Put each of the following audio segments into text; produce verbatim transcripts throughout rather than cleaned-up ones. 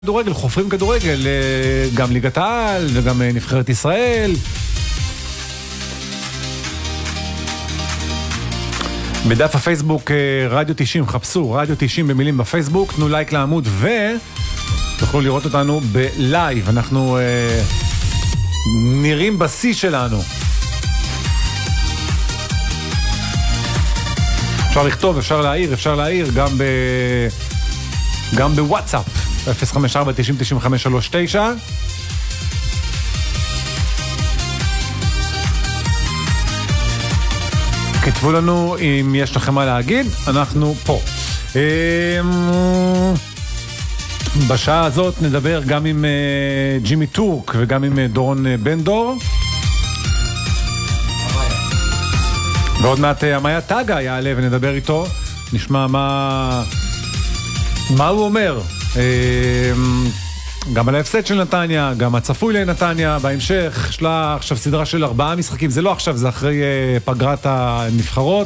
כדורגל, חופרים כדורגל, גם ליגת העל וגם נבחרת ישראל. בדף הפייסבוק רדיו תשעים, חפשו רדיו תשעים במילים בפייסבוק, תנו לייק לעמוד ותוכלו לראות אותנו בלייב. אנחנו אה, נראים בסי שלנו. אפשר לכתוב, אפשר להעיר, אפשר להעיר גם ב... גם בוואטסאפ אפס חמש ארבע תשעים תשעים חמש שלוש תשע. כתבו לנו אם יש לכם מה להגיד, אנחנו פה. בשעה הזאת נדבר גם עם ג'ימי טורק וגם עם דורון בן דור. ועוד מעט המאיה טאגה יעלה ונדבר איתו, נשמע מה מה הוא אומר גם על ההפסד של נתניה, גם הצפוי לנתניה בהמשך. יש לה עכשיו סדרה של ארבעה משחקים, זה לא עכשיו, זה אחרי פגרת הנבחרות.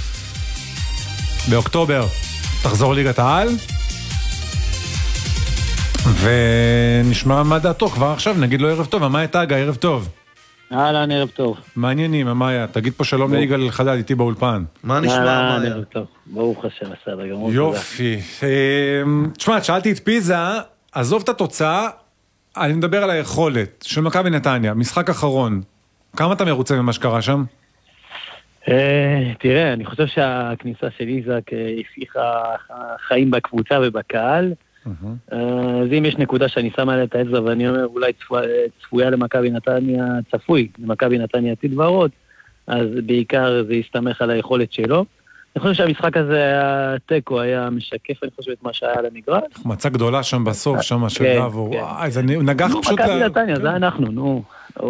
באוקטובר תחזור ליגת העל, ונשמע מה דעתו כבר עכשיו. נגיד לו ערב טוב, המאיה טאגה, ערב טוב. אהלן, ערב טוב. מעניינים, המאיה, תגיד פה שלום ליגאל חדד איתי באולפן. מה נשמע, המאיה? ערב טוב, ברוך השם, בסדר גמור. יופי. תשמע, שאלתי את פיזה, עזוב את התוצאה, אני מדבר על היכולת של מכבי נתניה, משחק אחרון. כמה אתה מרוצה ממה שקרה שם? תראה, אני חושב שהכניסה של איזק הפתיחה חיים בקבוצה ובקהל. אז אם יש נקודה שאני שם עליה את האצבע ואני אומר אולי צפויה למכבי נתניה, צפוי למכבי נתניה עתיד ורוד, אז בעיקר זה יסתמך על היכולת שלו. אני חושב שהמשחק הזה היה טקו, היה משקף, אני חושב, את מה שהיה על המגרש. מצא גדולה שם בסוף, שם של דאבו. וואי, זה נגח פשוט... מכבי נתניה, זה אנחנו, נו.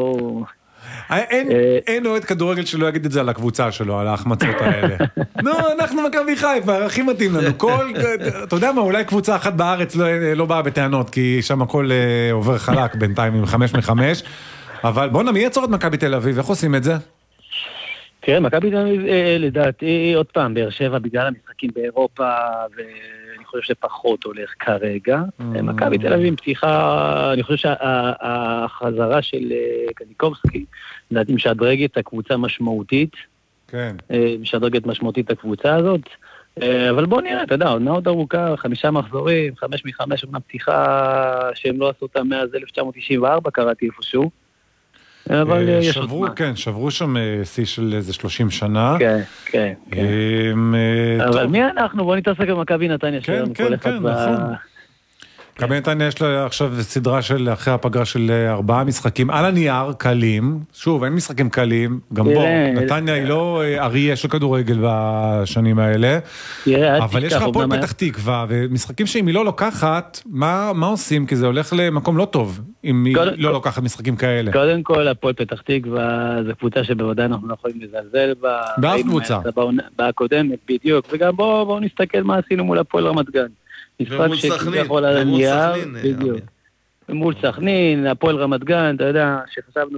אין אוהד כדורגל שלא יגיד את זה על הקבוצה שלו, על ההחמצות האלה. נו, אנחנו מכבי חיפה, הכי מתאים לנו. כל, אתה יודע מה, אולי קבוצה אחת בארץ לא באה בטענות, כי שם הכל עובר חלק בינתיים עם חמש מחמש. אבל בוא נמי יצור את מכבי תל אביב, איך עושים את זה? תראה, מכבי תל אביב, לדעתי, עוד פעם, באר שבע, בגלל המשחקים באירופה, ואני חושב שפחות הולך כרגע. מכבי תל אביב, פתיחה, אני חושב שהחזרה של קניקובסקי, לדעתי, משדרגת את הקבוצה משמעותית. כן. משדרגת משמעותית את הקבוצה הזאת. אבל בוא נראה, אתה יודע, עוד מאוד ארוכה, חמישה מחזורים, חמש מחמש, אומנה פתיחה שהם לא עשו אותה מאז אלף תשע מאות תשעים וארבע, קראתי איפשהו. אבל יש עוד מה. כן, שברו שם שיא של איזה שלושים שנה. כן, כן, כן. אבל מי אנחנו? בוא נתעסק במכבי נתניה. כן, כן, כן, נכון. מכבי נתניה יש לה עכשיו סדרה של אחרי הפגרה של ארבעה משחקים על הנייר, קלים. שוב, אין משחקים קלים. גם בו, נתניה היא לא אריה של כדורגל בשנים האלה. אבל יש לך פה פתח תקווה, ומשחקים שאם היא לא לוקחת, מה עושים? כי זה הולך למקום לא טוב, אם היא לא לוקחת משחקים כאלה. קודם כל, הפועל פתח תקווה, זו קבוצה שבוודאי אנחנו לא יכולים לזלזל בה. באף קבוצה. בקודמת, בדיוק. וגם בואו נסתכל מה עשינו מול הפועל רמת גן. ומול סכנין, ומול סכנין. בדיוק. מול סכנין, הפועל רמת גן, אתה יודע, שחשבנו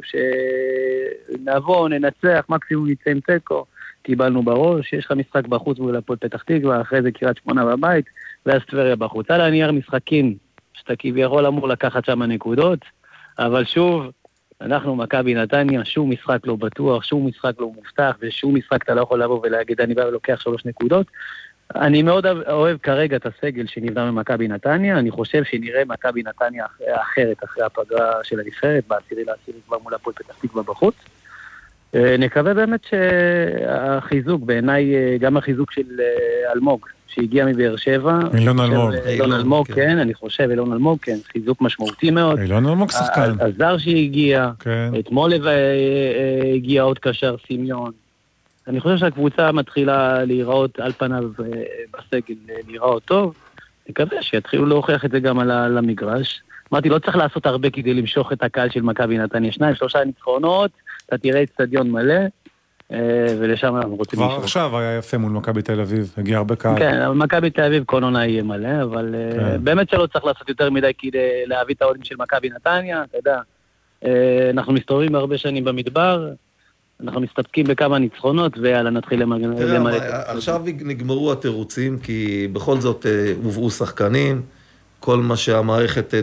שנעבור, ננצח, מקסימום נצא עם טקו, קיבלנו בראש, יש לך משחק בחוץ מול הפועל פתח תקווה, אחרי זה קריית שמונה בבית, ואז טבריה בחוץ. על הנייר משחקים, שאתה כביכול אמור לקחת שם נקודות, אבל שוב, אנחנו מכבי נתניה, שום משחק לא בטוח, שום משחק לא מובטח, ושום משחק אתה לא יכול לבוא ולהגיד, אני בא ולוקח שלוש נקודות. אני מאוד אוהב כרגע את הסגל שנבנה ממכבי נתניה, אני חושב שנראה מכבי נתניה אחרת אחרי הפגרה של הנבחרת, בעשירי לעשירי כבר מול הפועל פתח תקווה בחוץ. נקווה באמת שהחיזוק, בעיניי גם החיזוק של אלמוג, שהגיע מבאר שבע. אילון אלמוג. אילון אלמוג, כן, אני חושב, אילון אלמוג, כן, חיזוק משמעותי מאוד. אילון אלמוג שחקן. הזר שהגיע, אתמול הגיע עוד קשר סמיון. אני חושב שהקבוצה מתחילה להיראות על פניו בסגל, להיראות טוב. נקווה שיתחילו להוכיח את זה גם על המגרש. אמרתי, לא צריך לעשות הרבה כדי למשוך את הקהל של מכבי נתניה. שניים, שלושה ניצחונות, אתה תראה את סטדיון מלא, ולשם אנחנו רוצים למשוך. כבר עכשיו היה יפה מול מכבי תל אביב, הגיע הרבה קהל. כן, אבל מכבי תל אביב כל עונה יהיה מלא, אבל באמת שלא צריך לעשות יותר מדי כדי להביא את העולים של מכבי נתניה, אתה יודע. אנחנו מסתובבים הרבה שנים במדבר, אנחנו מסתפקים בכמה ניצחונות, ויאללה, נתחיל למלא. עכשיו נגמרו התירוצים, כי בכל זאת הובאו שחקנים, כל מה שהמערכת